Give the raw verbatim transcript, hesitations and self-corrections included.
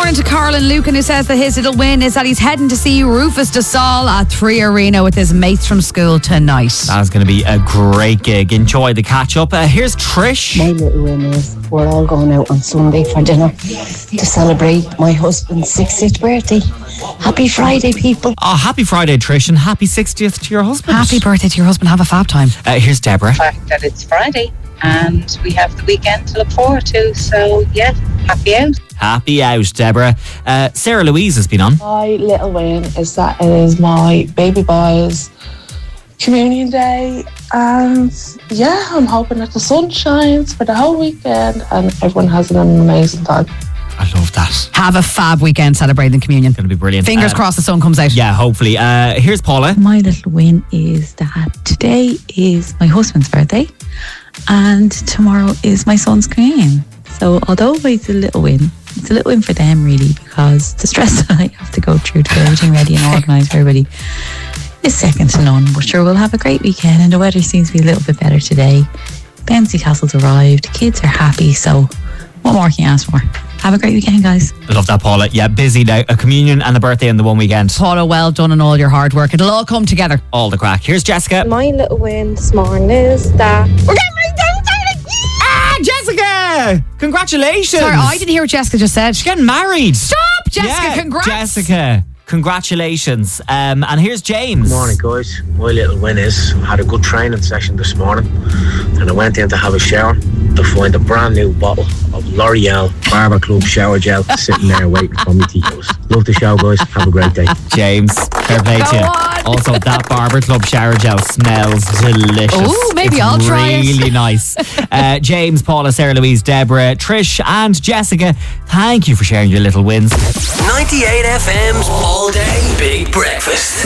morning to Carlin Lucan, who says that his little win is that he's heading to see Rufus de Sol at Three Arena with his mates from school tonight. That's going to be a great gig. Enjoy the catch up. Uh, here's Trish. My little win is we're all going out on Sunday for dinner to celebrate my husband's sixtieth birthday. Happy Friday, people. Oh, happy Friday, Trish, and happy sixtieth to your husband. Happy birthday to your husband. Have a fab time. Uh, here's Deborah. The fact that it's Friday and we have the weekend to look forward to. So, yeah, happy out. Happy out, Deborah. Uh, Sarah Louise has been on. My little win is that it is my baby boy's communion day, and yeah, I'm hoping that the sun shines for the whole weekend and everyone has an amazing time. I love that. Have a fab weekend celebrating communion. Going to be brilliant. Fingers uh, crossed the sun comes out. Yeah, hopefully. Uh, here's Paula. My little win is that today is my husband's birthday and tomorrow is my son's communion. So although it's a little win, it's a little win for them really, because the stress that I have to go through to get everything ready and organised for everybody is second to none. But sure, we'll have a great weekend, and the weather seems to be a little bit better today. Bouncy Castle's arrived, kids are happy, so what more can you ask for? Have a great weekend, guys. I love that, Paula. Yeah, busy now. A communion and a birthday in the one weekend. Paula, well done on all your hard work. It'll all come together. All the crack. Here's Jessica. My little win this morning is that we're getting married down Ah, Jessica! Congratulations! Sorry, I didn't hear what Jessica just said. She's getting married. Stop, Jessica, yeah, congrats. Jessica, congratulations. Um, and here's James. Good morning, guys. My little win is I had a good training session this morning and I went in to have a shower to find a brand new bottle of L'Oreal Barber Club shower gel sitting there waiting for me to use. Love the show, guys. Have a great day. James, fair play to you. on. Also, that Barber Club shower gel smells delicious. Ooh, maybe it's I'll try it. really nice. Uh, James, Paula, Sarah Louise, Deborah, Trish and Jessica, thank you for sharing your little wins. ninety-eight F M's All Day